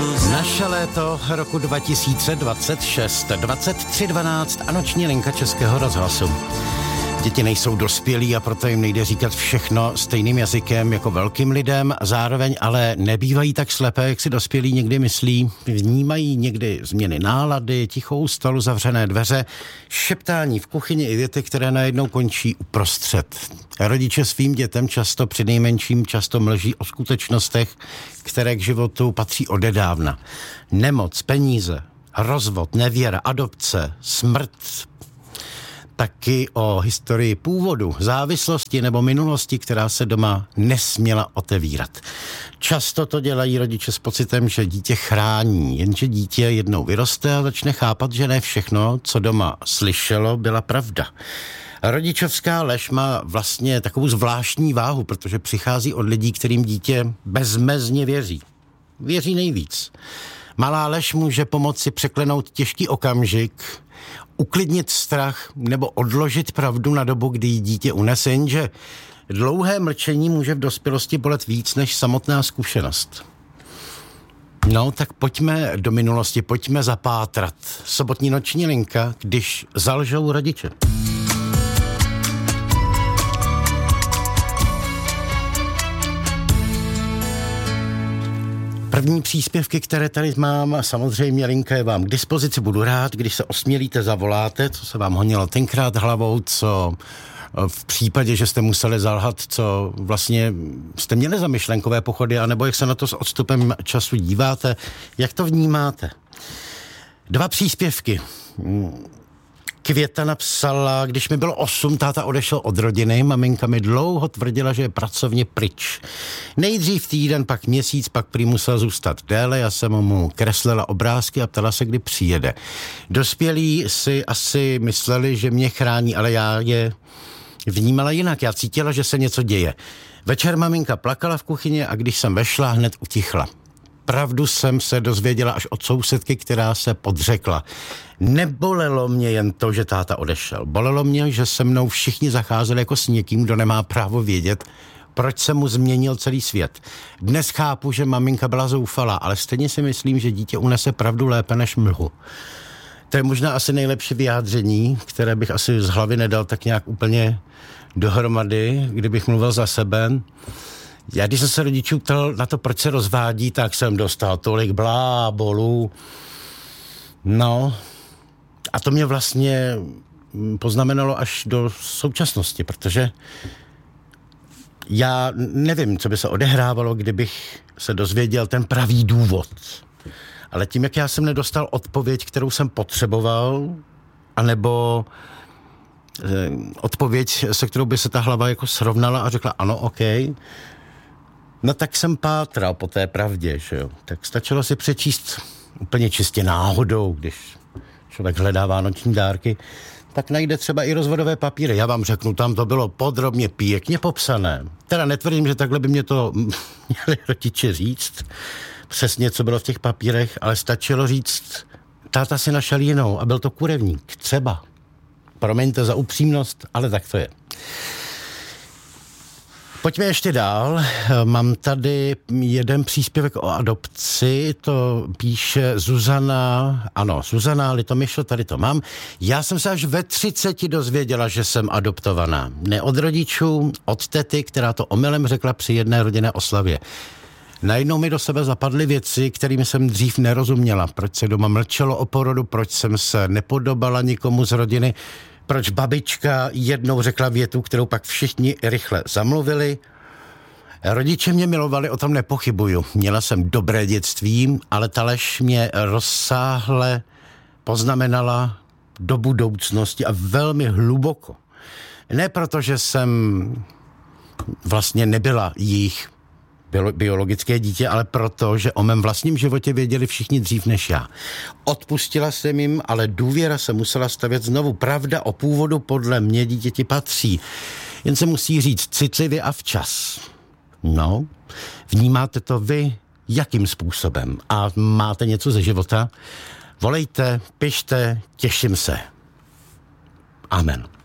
Naše léto roku 2026, 23:12 a noční linka Českého rozhlasu. Děti nejsou dospělí a proto jim nejde říkat všechno stejným jazykem jako velkým lidem, zároveň ale nebývají tak slepé, jak si dospělí někdy myslí. Vnímají někdy změny nálady, tichou stolu, zavřené dveře, šeptání v kuchyni i věty, které najednou končí uprostřed. Rodiče svým dětem často přinejmenším mlží o skutečnostech, které k životu patří odedávna. Nemoc, peníze, rozvod, nevěra, adopce, smrt, taky o historii původu, závislosti nebo minulosti, která se doma nesměla otevírat. Často to dělají rodiče s pocitem, že dítě chrání, jenže dítě jednou vyroste a začne chápat, že ne všechno, co doma slyšelo, byla pravda. Rodičovská lež má vlastně takovou zvláštní váhu, protože přichází od lidí, kterým dítě bezmezně věří. Věří nejvíc. Malá lež může pomoci překlenout těžký okamžik, uklidnit strach nebo odložit pravdu na dobu, kdy jí dítě unese, jenže dlouhé mlčení může v dospělosti bolet víc než samotná zkušenost. No, tak pojďme do minulosti, pojďme zapátrat. Sobotní noční linka, když zalžou rodiče. První příspěvky, které tady mám, samozřejmě linka je vám k dispozici, budu rád, když se osmělíte, zavoláte, co se vám honilo tenkrát hlavou, co v případě, že jste museli zalhat, co vlastně jste měli za myšlenkové pochody, anebo jak se na to s odstupem času díváte, jak to vnímáte. 2 příspěvky. Květa napsala, když mi bylo 8, táta odešel od rodiny, maminka mi dlouho tvrdila, že je pracovně pryč. Nejdřív týden, pak měsíc, pak prý musel zůstat déle, já jsem mu kreslila obrázky a ptala se, kdy přijede. Dospělí si asi mysleli, že mě chrání, ale já je vnímala jinak, já cítila, že se něco děje. Večer maminka plakala v kuchyni a když jsem vešla, hned utichla. Pravdu jsem se dozvěděla až od sousedky, která se podřekla. Nebolelo mě jen to, že táta odešel. Bolelo mě, že se mnou všichni zacházeli jako s někým, kdo nemá právo vědět, proč se mu změnil celý svět. Dnes chápu, že maminka byla zoufalá, ale stejně si myslím, že dítě unese pravdu lépe než mlhu. To je možná asi nejlepší vyjádření, které bych asi z hlavy nedal tak nějak úplně dohromady, kdybych mluvil za sebe. Já, když jsem se rodičů ptal na to, proč se rozvádí, tak jsem dostal tolik blábolů. No, a to mě vlastně poznamenalo až do současnosti, protože já nevím, co by se odehrávalo, kdybych se dozvěděl ten pravý důvod. Ale tím, jak já jsem nedostal odpověď, kterou jsem potřeboval, anebo odpověď, se kterou by se ta hlava jako srovnala a řekla ano, OK, no tak jsem pátral po té pravdě, že jo. Tak stačilo si přečíst úplně čistě náhodou, když člověk hledá vánoční dárky, tak najde třeba i rozvodové papíry. Já vám řeknu, tam to bylo podrobně pěkně popsané. Teda netvrdím, že takhle by mě to měli rodiče říct, přesně, co bylo v těch papírech, ale stačilo říct, táta si našel jinou a byl to kurevník, třeba. Promiňte za upřímnost, ale tak to je. Pojďme ještě dál. Mám tady jeden příspěvek o adopci, to píše Zuzana, ano, Zuzana Litomyšl, tady to mám. Já jsem se až ve 30 dozvěděla, že jsem adoptovaná. Ne od rodičů, od tety, která to omylem řekla při jedné rodinné oslavě. Najednou mi do sebe zapadly věci, kterým jsem dřív nerozuměla. Proč se doma mlčelo o porodu, proč jsem se nepodobala nikomu z rodiny, proč babička jednou řekla větu, kterou pak všichni rychle zamluvili. Rodiče mě milovali, o tom nepochybuju. Měla jsem dobré dětství, ale ta lež mě rozsáhle poznamenala do budoucnosti a velmi hluboko. Ne proto, že jsem vlastně nebyla jejich biologické dítě, ale proto, že o mém vlastním životě věděli všichni dřív než já. Odpustila jsem jim, ale důvěra se musela stavět znovu. Pravda o původu podle mě dítěti patří. Jen se musí říct citlivě a včas. No, vnímáte to vy jakým způsobem? A máte něco ze života? Volejte, pište, těším se. Amen.